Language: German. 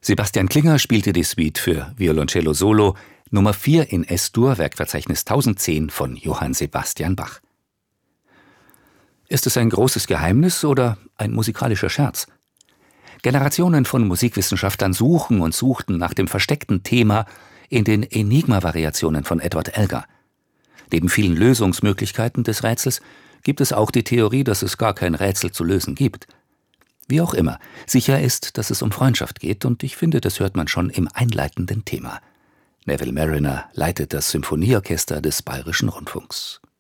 Sebastian Klinger spielte die Suite für Violoncello Solo Nummer 4 in S-Dur, Werkverzeichnis 1010 von Johann Sebastian Bach. Ist es ein großes Geheimnis oder ein musikalischer Scherz? Generationen von Musikwissenschaftlern suchen und suchten nach dem versteckten Thema in den Enigma-Variationen von Edward Elgar. Neben vielen Lösungsmöglichkeiten des Rätsels gibt es auch die Theorie, dass es gar kein Rätsel zu lösen gibt. Wie auch immer, sicher ist, dass es um Freundschaft geht, und ich finde, das hört man schon im einleitenden Thema. Neville Marriner leitet das Symphonieorchester des Bayerischen Rundfunks.